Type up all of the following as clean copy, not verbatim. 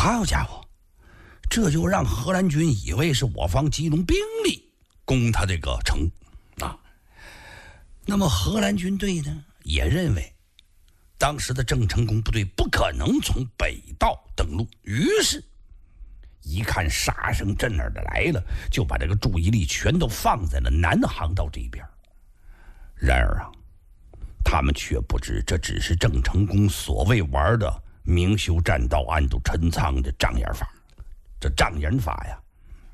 好家伙，这就让荷兰军以为是我方集中兵力攻他这个城啊。那么荷兰军队呢，也认为当时的郑成功部队不可能从北道登陆，于是一看杀声震耳的来了，就把这个注意力全都放在了南航道这边。然而啊，他们却不知这只是郑成功所谓玩的明修栈道暗度陈仓的障眼法。这障眼法呀，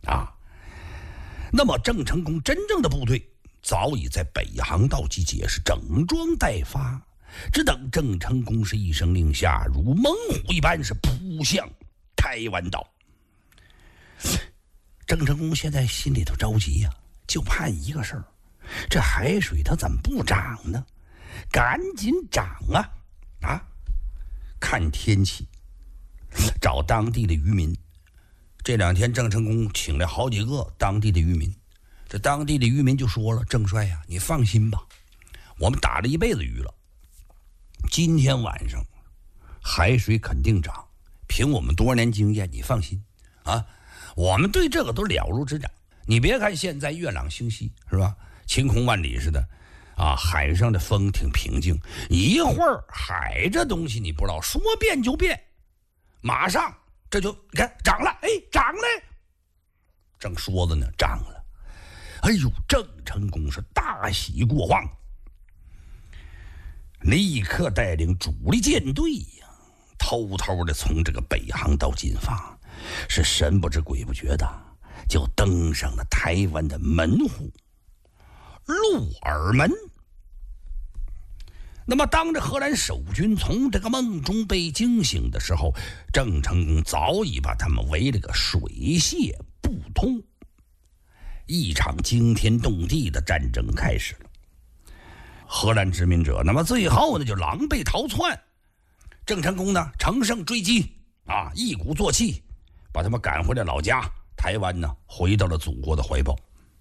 那么郑成功真正的部队早已在北航道集结，是整装待发，只等郑成功是一声令下，如猛虎一般是扑向台湾岛。郑成功现在心里头着急呀，就盼一个事儿，这海水它怎么不涨呢？赶紧涨啊！看天气，找当地的渔民。这2天郑成功请了好几个当地的渔民，这当地的渔民就说了：“郑帅呀，你放心吧，我们打了一辈子鱼了，今天晚上海水肯定涨，凭我们多少年经验，你放心啊，我们对这个都了如指掌。你别看现在月朗星稀，是吧？晴空万里似的啊，海上的风挺平静，一会儿海这东西你不知道，说变就变，马上这就你看涨了，涨了，正说着呢，涨了。哎呦，郑成功是大喜过望，立刻带领主力舰队呀，偷偷的从这个北航道进发，是神不知鬼不觉的就登上了台湾的门户鹿耳门。那么当着荷兰守军从这个梦中被惊醒的时候，郑成功早已把他们围了个水泄不通。一场惊天动地的战争开始了。荷兰殖民者那么最后呢就狼狈逃窜，郑成功呢乘胜追击啊，一鼓作气把他们赶回了老家台湾呢，回到了祖国的怀抱。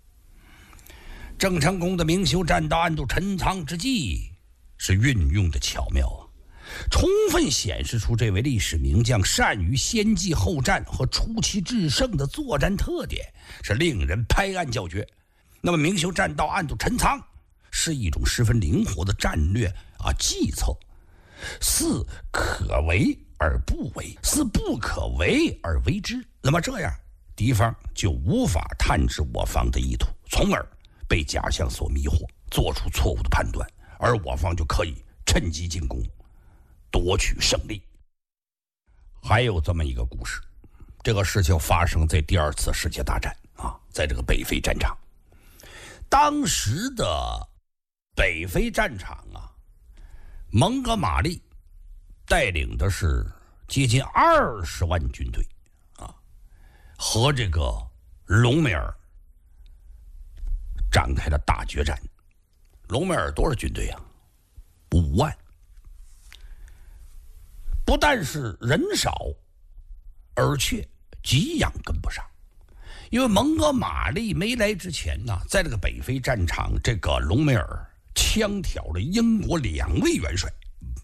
郑成功的明修栈道暗度陈仓之计是运用的巧妙啊，充分显示出这位历史名将善于先计后战和出奇制胜的作战特点，是令人拍案叫绝。那么明修栈道暗度陈仓是一种十分灵活的战略计策，似可为而不为，似不可为而为之，那么这样敌方就无法探知我方的意图，从而被假象所迷惑，做出错误的判断，而我方就可以趁机进攻，夺取胜利。还有这么一个故事，这个事情发生在第2次世界大战在这个北非战场。当时的北非战场蒙哥马利带领的是接近20万军队和这个隆美尔展开了大决战。隆美尔多少军队5万，不但是人少，而且给养跟不上。因为蒙哥马利没来之前在这个北非战场，这个隆美尔枪挑了英国2位元帅，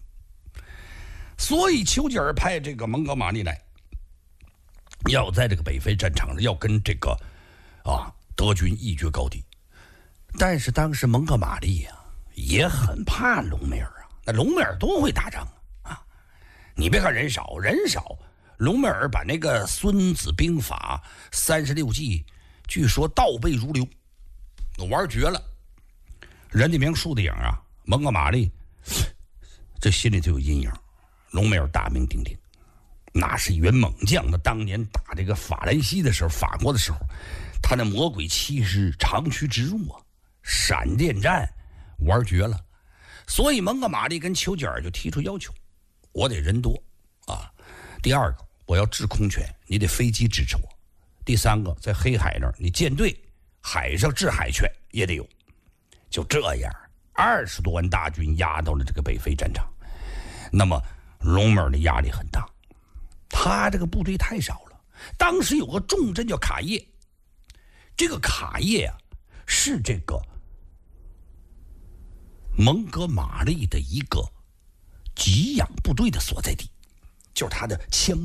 所以丘吉尔派这个蒙哥马利来，要在这个北非战场上要跟这个德军一决高低。但是当时蒙哥马利也很怕隆美尔那隆美尔多会打仗你别看人少，隆美尔把那个《孙子兵法》36计据说倒背如流，玩绝了。任地明树的影蒙哥马利这心里就有阴影。隆美尔大名鼎鼎，那是一员猛将，他当年打这个法兰西的时候，法国的时候，他那魔鬼七师长驱直入闪电战玩绝了。所以蒙哥马利跟丘吉尔就提出要求，我得人多第2个我要制空权，你得飞机支持我。第3个在黑海那儿，你舰队海上制海权也得有。就这样20多万大军压到了这个北非战场。那么隆美尔的压力很大，他这个部队太少了。当时有个重镇叫卡叶，这个卡叶是这个蒙哥马利的一个给养部队的所在地，就是他的枪